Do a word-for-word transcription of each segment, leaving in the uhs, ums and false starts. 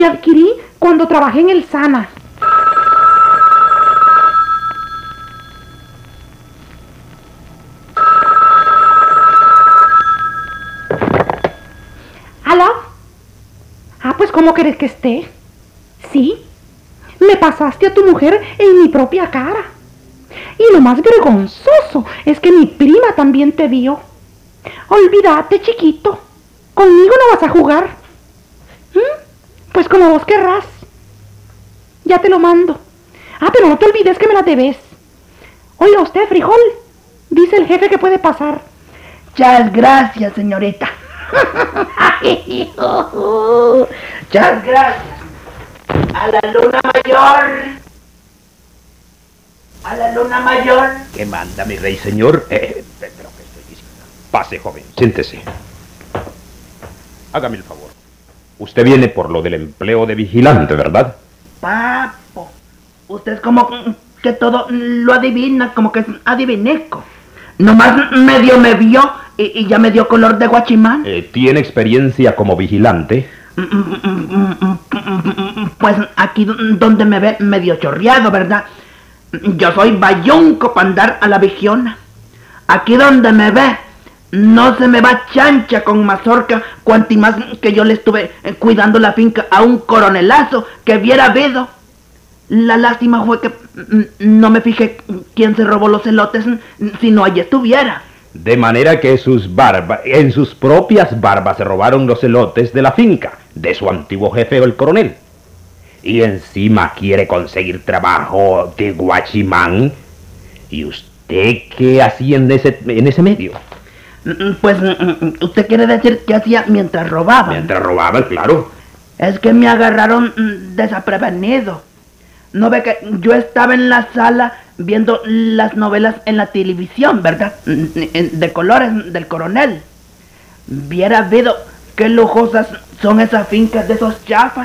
adquirí cuando trabajé en el Sana. ¿Aló? Ah, pues ¿cómo querés que esté? Sí, me pasaste a tu mujer en mi propia cara. Y lo más vergonzoso es que mi prima también te vio. Olvídate, chiquito. Conmigo no vas a jugar. ¿Mm? Pues como vos querrás. Ya te lo mando. Ah, pero no te olvides que me la debes. Oiga usted, frijol. Dice el jefe que puede pasar. Muchas gracias, señorita. Muchas gracias. A la luna mayor. A la luna mayor. ¿Qué manda, mi rey señor? Eh, pero ¿qué estoy diciendo? Pase, joven, siéntese. Hágame el favor. Usted viene por lo del empleo de vigilante, ¿verdad? Papo, usted es como que todo lo adivina, como que es adivineco. Nomás medio me vio y, y ya me dio color de guachimán. Eh, ¿Tiene experiencia como vigilante? Pues aquí donde me ve medio chorreado, ¿verdad? Yo soy bayunco para andar a la vigiona. Aquí donde me ve, no se me va chancha con mazorca, cuanti más que yo le estuve cuidando la finca a un coronelazo que hubiera habido. La lástima fue que no me fijé quién se robó los elotes, si no allí estuviera. De manera que sus barbas, en sus propias barbas se robaron los elotes de la finca, de su antiguo jefe, el coronel. Y encima quiere conseguir trabajo de guachimán. ¿Y usted qué hacía en ese, en ese medio? Pues, ¿usted quiere decir qué hacía mientras robaba? Mientras robaba, claro. Es que me agarraron desprevenido. ¿No ve que yo estaba en la sala viendo las novelas en la televisión, verdad? De colores del coronel. Viera habido qué lujosas son esas fincas de esos chafas.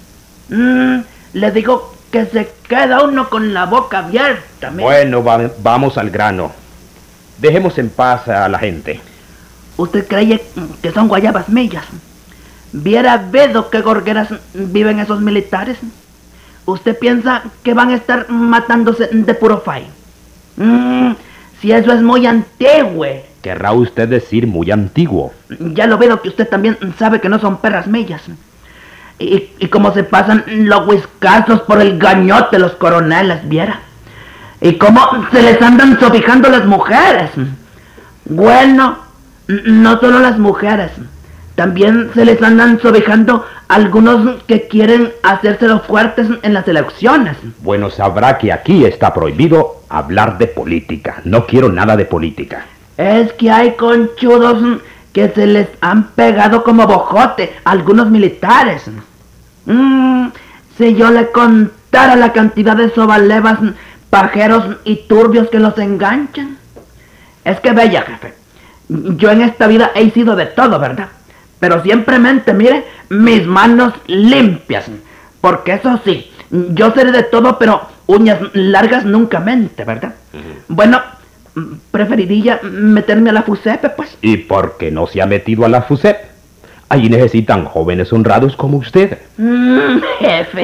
Mm, le digo que se queda uno con la boca abierta. Mira. Bueno, va, vamos al grano. Dejemos en paz a la gente. ¿Usted cree que son guayabas millas? Viera habido qué gorgueras viven esos militares. ¿Usted piensa que van a estar matándose de puro fay? Mm, si eso es muy antiguo. Querrá usted decir muy antiguo. Ya lo veo que usted también sabe que no son perras millas. Y, y cómo se pasan los whiskazos por el gañote los coroneles, viera. Y cómo se les andan sobijando las mujeres. Bueno, no solo las mujeres. También se les andan sobijando algunos que quieren hacerse los fuertes en las elecciones. Bueno, sabrá que aquí está prohibido hablar de política. No quiero nada de política. Es que hay conchudos que se les han pegado como bojote a algunos militares. Mm, si yo le contara la cantidad de sobalevas, pajeros y turbios que los enganchan. Es que bella, jefe. Yo en esta vida he sido de todo, ¿verdad? Pero simplemente, mire, mis manos limpias. Porque eso sí, yo seré de todo, pero uñas largas nunca mente, ¿verdad? Uh-huh. Bueno, preferiría meterme a la FUSEP, pues. ¿Y por qué no se ha metido a la FUSEP? Allí necesitan jóvenes honrados como usted. Mm, jefe.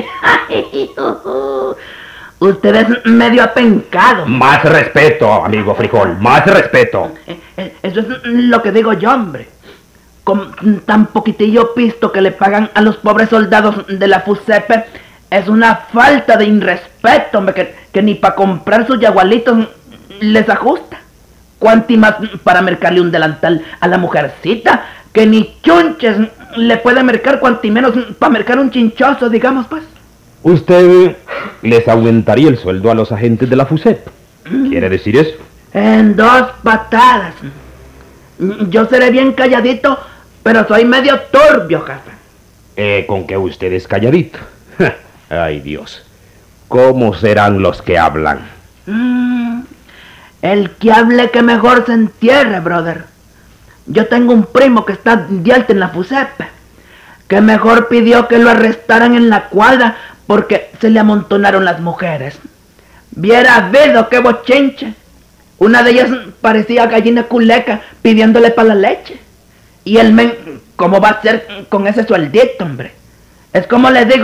Usted es medio apencado. Más respeto, amigo Frijol, más respeto. Eso es lo que digo yo, hombre. Con tan poquitillo pisto que le pagan a los pobres soldados de la FUSEP, es una falta de irrespeto, hombre, que, que ni para comprar sus yagualitos les ajusta. Cuanti más para mercarle un delantal a la mujercita, que ni chunches le puede mercar, cuanti menos para mercar un chinchoso, digamos, pues. ¿Usted les aumentaría el sueldo a los agentes de la FUSEP? ¿Quiere decir eso? En dos patadas. Yo seré bien calladito, pero soy medio turbio, jefe. Eh, ¿con qué usted es calladito? Ay, Dios. ¿Cómo serán los que hablan? Mm, el que hable que mejor se entierre, brother. Yo tengo un primo que está de alta en la FUSEP, que mejor pidió que lo arrestaran en la cuadra porque se le amontonaron las mujeres. Viera habido qué bochinche. Una de ellas parecía gallina culeca pidiéndole para la leche. Y el men, ¿cómo va a ser con ese sueldito, hombre? Es como le digo